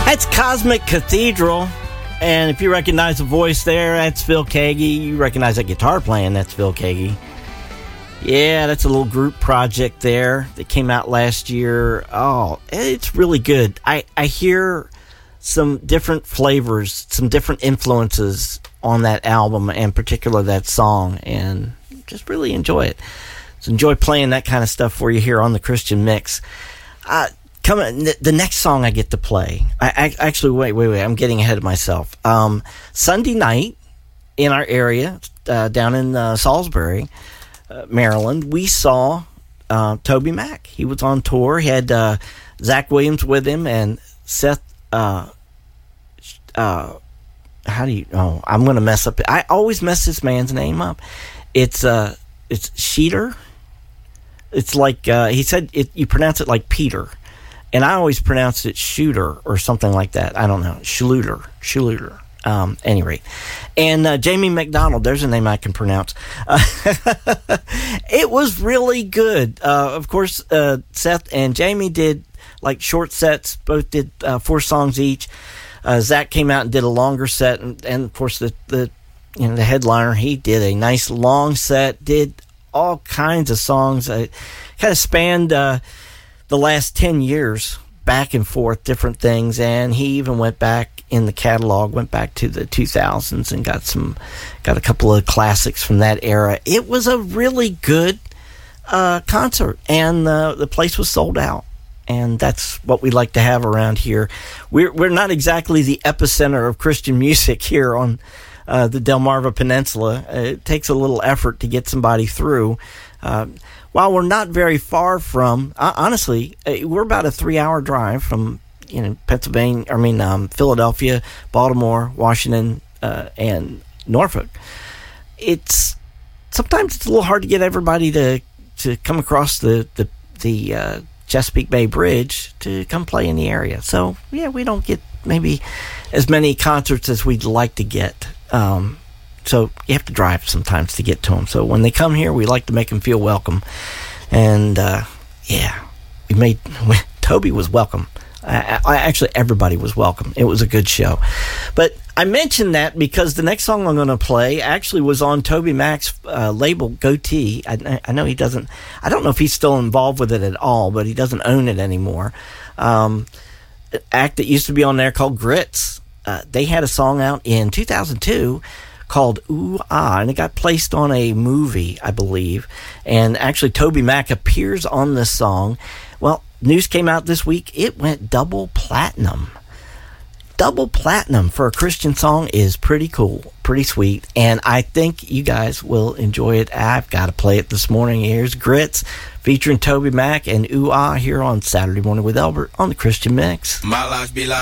That's Cosmic Cathedral. And if you recognize the voice there, that's Phil Keaggy. You recognize that guitar playing, that's Phil Keaggy. Yeah, that's a little group project there that came out last year. Oh, it's really good. I hear some different flavors, some different influences on that album, and in particular that song, and just really enjoy it. So enjoy playing that kind of stuff for you here on the Christian Mix. The next song I get to play, actually, wait, I'm getting ahead of myself. Sunday night in our area, down in Salisbury, Maryland, we saw Toby Mac. He was on tour. He had Zach Williams with him and Seth. I'm going to mess up. I always mess this man's name up. It's Sheeter. It's like he said. You pronounce it like Peter. And I always pronounced it Shooter or something like that. I don't know. Schluter. Any rate. And Jamie McDonald, there's a name I can pronounce. It was really good. Of course, Seth and Jamie did like short sets. Both did 4 songs each. Zach came out and did a longer set. And of course, the headliner, he did a nice long set, did all kinds of songs. It kind of spanned the last 10 years, back and forth, different things, and he even went back in the catalog, went back to the 2000s and got a couple of classics from that era. It was a really good concert, and the place was sold out, and that's what we like to have around here. We're not exactly the epicenter of Christian music here on the Delmarva Peninsula. It takes a little effort to get somebody through. While we're not very far from, honestly, we're about a 3-hour drive from, Philadelphia, Baltimore, Washington, and Norfolk. Sometimes it's a little hard to get everybody to come across the Chesapeake Bay Bridge to come play in the area. So yeah, we don't get maybe as many concerts as we'd like to get. So you have to drive sometimes to get to them. So when they come here, we like to make them feel welcome. And, Toby was welcome. Actually, everybody was welcome. It was a good show. But I mentioned that because the next song I'm going to play actually was on Toby Mac's label, Goatee. I know he doesn't, I don't know if he's still involved with it at all, but he doesn't own it anymore. An act that used to be on there called Grits. They had a song out in 2002 called Ooh Ah, and it got placed on a movie, I believe. And actually, Toby Mac appears on this song. Well, news came out this week. It went double platinum. Double platinum for a Christian song is pretty cool, pretty sweet, and I think you guys will enjoy it. I've got to play it this morning. Here's Grits featuring Toby Mac and Ooh Ah here on Saturday Morning with Albert on the Christian Mix. My life be like